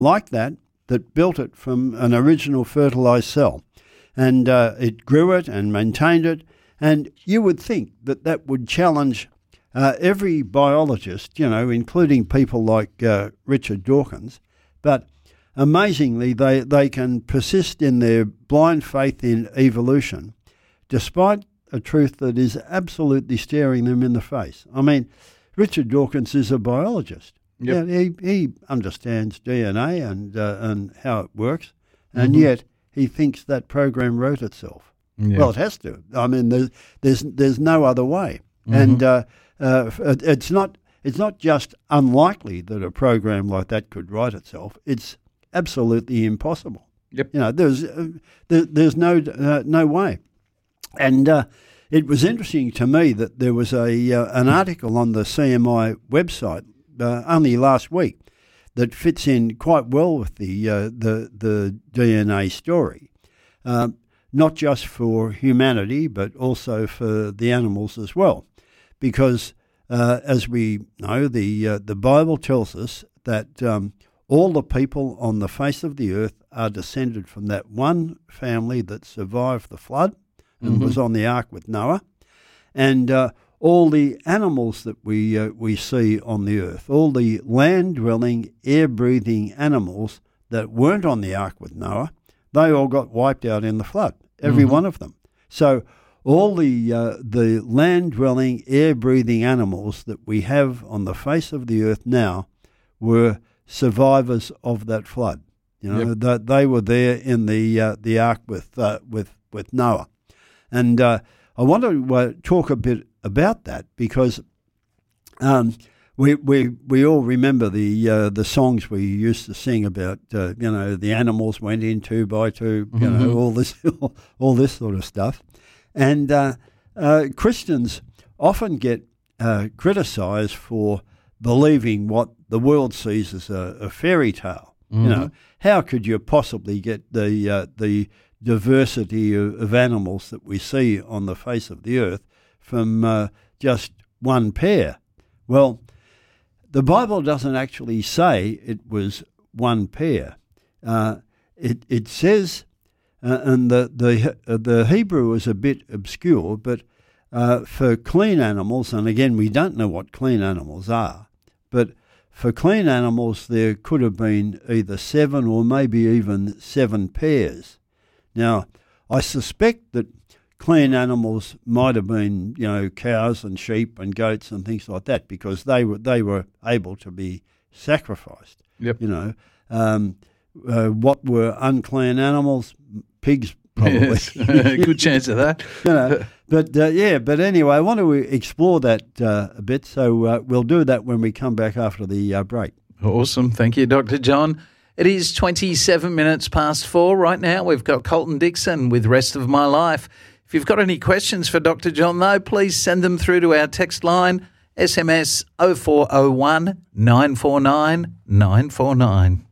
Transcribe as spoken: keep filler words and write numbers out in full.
like that that built it from an original fertilised cell. And uh, it grew it and maintained it. And you would think that that would challenge uh, every biologist, you know, including people like uh, Richard Dawkins. But amazingly, they, they can persist in their blind faith in evolution, despite a truth that is absolutely staring them in the face. I mean, Richard Dawkins is a biologist. Yep. Yeah, he, he understands D N A and uh, and how it works, and Mm-hmm. yet he thinks that program wrote itself. Yeah. Well, it has to. I mean, there's there's, there's no other way. Mm-hmm. And uh, uh, it's not it's not just unlikely that a program like that could write itself. It's absolutely impossible. Yep. You know, there's uh, there, there's no uh, no way. And uh, it was interesting to me that there was a uh, an article on the C M I website uh, only last week that fits in quite well with the uh, the the D N A story, uh, not just for humanity but also for the animals as well, because uh, as we know, the uh, the Bible tells us that um, all the people on the face of the earth are descended from that one family that survived the flood and Mm-hmm. was on the ark with Noah, and uh, all the animals that we uh, we see on the earth, all the land-dwelling, air-breathing animals that weren't on the ark with Noah, they all got wiped out in the flood, every Mm-hmm. one of them. So all the uh, the land-dwelling, air-breathing animals that we have on the face of the earth now were survivors of that flood. You know, Yep. that they were there in the uh, the ark with uh, with with Noah. And uh, I want to uh, talk a bit about that because um, we we we all remember the uh, the songs we used to sing about. Uh, you know, the animals went in two by two. You Mm-hmm. know, all this all this sort of stuff. And uh, uh, Christians often get uh, criticised for believing what the world sees as a, a fairy tale. Mm-hmm. You know, how could you possibly get the uh, the diversity of, of animals that we see on the face of the earth from uh, just one pair? Well, the Bible doesn't actually say it was one pair. Uh, it it says, uh, and the the uh, the Hebrew is a bit obscure, but uh, for clean animals, and again we don't know what clean animals are, but for clean animals there could have been either seven or maybe even seven pairs. Now, I suspect that clean animals might have been, you know, cows and sheep and goats and things like that, because they were they were able to be sacrificed. Yep. You know, um, uh, what were unclean animals? Pigs, probably. Yes. Good chance of that. You know, but uh, yeah, but anyway, I want to explore that uh, a bit. So uh, we'll do that when we come back after the uh, break. Awesome. Thank you, Doctor John. It is twenty-seven minutes past four right now. We've got Colton Dixon with Rest of My Life. If you've got any questions for Doctor John, though, please send them through to our text line, S M S oh four oh one, nine four nine, nine four nine.